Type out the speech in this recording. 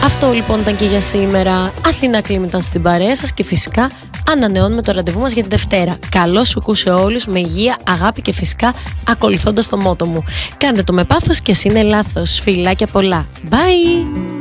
Αυτό λοιπόν ήταν και για σήμερα. Αθήνα Κλίμ ήταν στην παρέα σας και φυσικά ανανεώνουμε το ραντεβού μας για την Δευτέρα. Καλό σουκού σε όλους, με υγεία, αγάπη και φυσικά ακολουθώντας το μότο μου. Κάντε το με πάθος και ας είναι λάθος. Φιλάκια πολλά. Bye!